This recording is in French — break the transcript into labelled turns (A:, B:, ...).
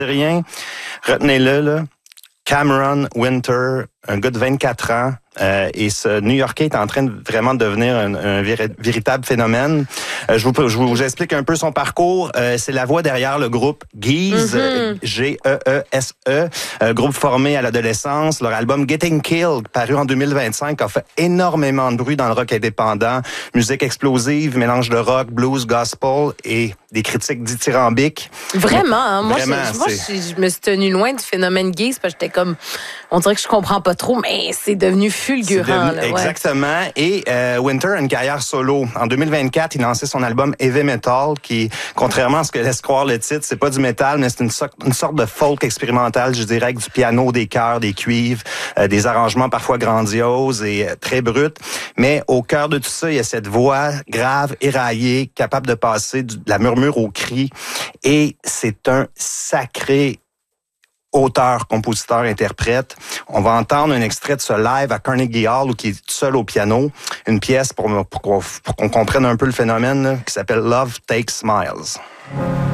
A: rien, retenez-le, là. Cameron Winter, un gars de 24 ans, et ce New-Yorkais est en train de vraiment devenir un véritable phénomène. Je vous explique un peu son parcours. C'est la voix derrière le groupe Geese, G-E-E-S-E, groupe formé à l'adolescence. Leur album Getting Killed, paru en 2025, a fait énormément de bruit dans le rock indépendant. Musique explosive, mélange de rock, blues, gospel et des critiques dithyrambiques.
B: Vraiment, hein? Moi,
A: Vraiment,
B: je me suis tenue loin du phénomène Geese parce que j'étais comme, on dirait que je comprends pas trop, mais c'est devenu fulgurant.
A: Exactement. Et Winter a une carrière solo. En 2024, il a lancé son album Heavy Metal, qui, contrairement à ce que laisse croire le titre, c'est pas du métal, mais c'est une sorte de folk expérimental, je dirais, avec du piano, des chœurs, des cuivres, des arrangements parfois grandioses et très bruts. Mais au cœur de tout ça, il y a cette voix grave, éraillée, capable de passer de la murmure au cri. Et c'est un sacré auteur, compositeur, interprète. On va entendre un extrait de ce live à Carnegie Hall où il est seul au piano. Une pièce pour qu'on comprenne un peu le phénomène là, qui s'appelle Love Takes Smiles.